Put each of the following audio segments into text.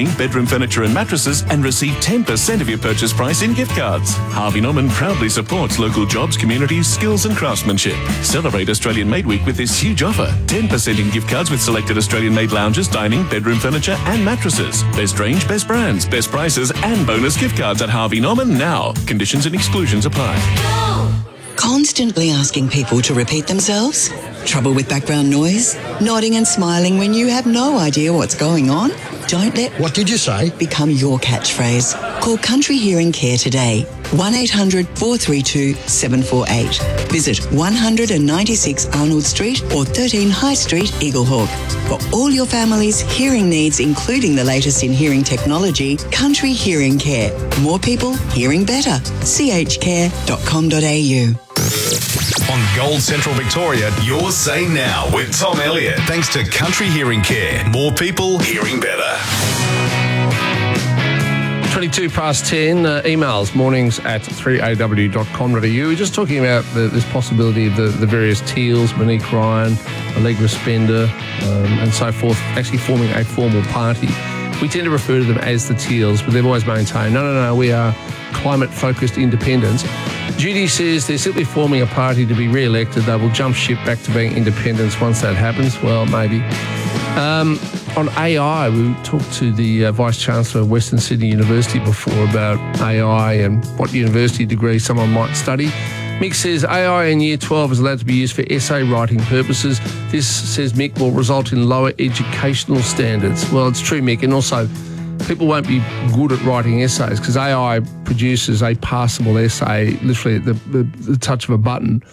dining, bedroom furniture and mattresses and receive 10% of your purchase price in gift cards. Harvey Norman proudly supports local jobs, communities, skills and craftsmanship. Celebrate Australian Made Week with this huge offer. 10% in gift cards with selected Australian made lounges, dining, bedroom furniture and mattresses. Best range, best brands, best prices and bonus gift cards at Harvey Norman now. Conditions and exclusions apply. Constantly asking people to repeat themselves? Trouble with background noise? Nodding and smiling when you have no idea what's going on? Don't let What did you say? become your catchphrase. Call Country Hearing Care today. 1-800-432-748. Visit 196 Arnold Street or 13 High Street, Eaglehawk. For all your family's hearing needs, including the latest in hearing technology, Country Hearing Care. More people hearing better. chcare.com.au. On Gold Central Victoria, your say now with Tom Elliott. Thanks to Country Hearing Care. More people hearing better. 22 past 10, emails, mornings@3aw.com.au. We're just talking about this possibility of the various teals, Monique Ryan, Allegra Spender, and so forth, actually forming a formal party. We tend to refer to them as the Teals, but they've always maintained, no, we are climate-focused independents. Judy says they're simply forming a party to be re-elected. They will jump ship back to being independents once that happens. Well, maybe. On AI, we talked to the Vice-Chancellor of Western Sydney University before about AI and what university degree someone might study. Mick says AI in Year 12 is allowed to be used for essay writing purposes. This, says Mick, will result in lower educational standards. Well, it's true, Mick, and also people won't be good at writing essays because AI produces a passable essay literally at the touch of a button.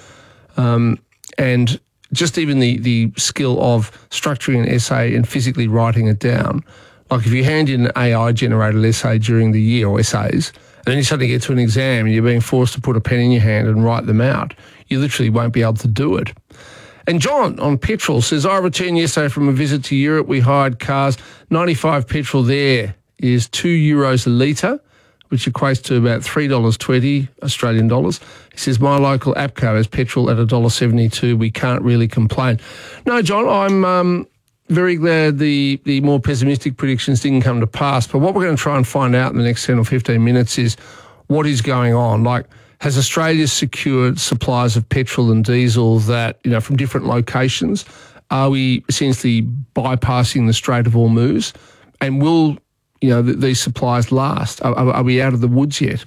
And just even the skill of structuring an essay and physically writing it down. Like if you hand in an AI-generated essay during the year, or essays, and then you suddenly get to an exam and you're being forced to put a pen in your hand and write them out, you literally won't be able to do it. And John on petrol says, I returned yesterday from a visit to Europe. We hired cars. 95 petrol there is €2 a litre, which equates to about $3.20 Australian dollars. He says, my local APCO has petrol at $1.72. We can't really complain. No, John, I'm very glad the more pessimistic predictions didn't come to pass. But what we're going to try and find out in the next 10 or 15 minutes is what is going on. Like, has Australia secured supplies of petrol and diesel that, from different locations? Are we essentially bypassing the Strait of Hormuz? And will these supplies last? Are we out of the woods yet?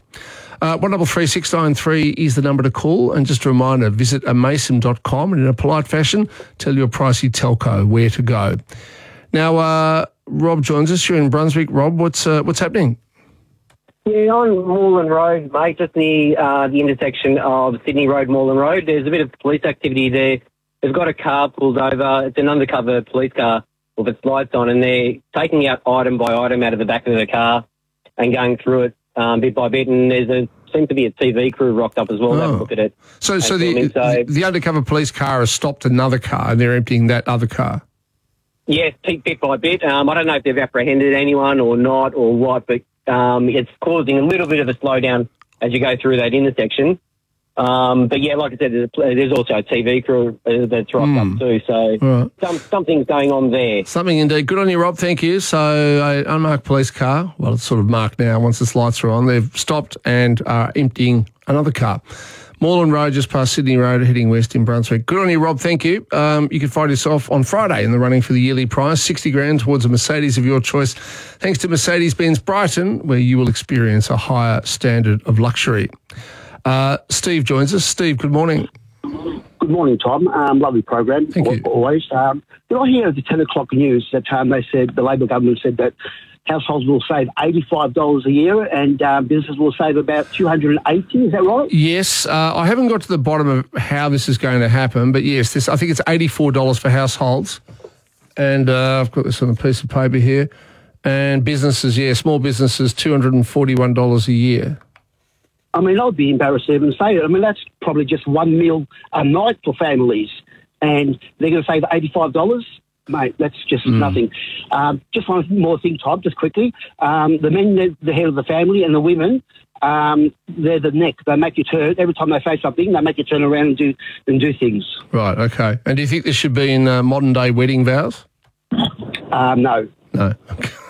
133693 is the number to call. And just a reminder, visit amason.com and in a polite fashion, tell your pricey telco where to go. Now, Rob joins us. You're in Brunswick. Rob, what's happening? Yeah, on Moreland Road, mate, just near the intersection of Sydney Road, Moreland Road. There's a bit of police activity there. They've got a car pulled over. It's an undercover police car with its lights on, and they're taking out item by item out of the back of the car and going through it bit by bit. And seems to be a TV crew rocked up as well. They've looked at it. So the undercover police car has stopped another car and they're emptying that other car? Yes, bit by bit. I don't know if they've apprehended anyone or not or what, but it's causing a little bit of a slowdown as you go through that intersection. But yeah, like I said, there's also a TV crew that's rocked up too. So right. Something's going on there. Something indeed. Good on you, Rob. Thank you. So an unmarked police car, well, it's sort of marked now once its lights are on. They've stopped and are emptying another car. Moreland Road, just past Sydney Road, heading west in Brunswick. Good on you, Rob. Thank you. You can find yourself on Friday in the running for the yearly prize, 60 grand towards a Mercedes of your choice, thanks to Mercedes-Benz Brighton, where you will experience a higher standard of luxury. Steve joins us. Steve, good morning. Good morning, Tom. Lovely program. Thank you. Always. Did I hear at the 10 o'clock news that they said, the Labor government said that households will save $85 a year and businesses will save about $280. Is that right? Yes. I haven't got to the bottom of how this is going to happen, but yes, I think it's $84 for households. And I've got this on a piece of paper here. And businesses, small businesses, $241 a year. I mean, I'd be embarrassed to even say it. I mean, that's probably just one meal a night for families. And they're going to save $85? Mate, that's just nothing. Just one more thing, Tom, just quickly. The men, they're the head of the family, and the women, they're the neck. They make you turn. Every time they say something, they make you turn around and do things. Right, okay. And do you think this should be in modern-day wedding vows? No. No. Okay.